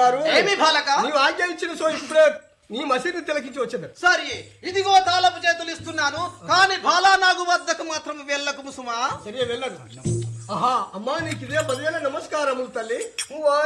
గారు ఏమి బాలక నీవు ఆజ్ఞ ఇచ్చిన సో ఇప్పుడే నీ మసీదు తిలకించి వచ్చింది. సరే ఇదిగో తాళపు చేతులు ఇస్తున్నాను, కానీ బాలా నాగు వద్దకు మాత్రం వెళ్ళకు ముసుమా. సరే వెళ్ళను. ఆహా అమ్మా నీకు ఇదే 10,000 నమస్కారములు తల్లి.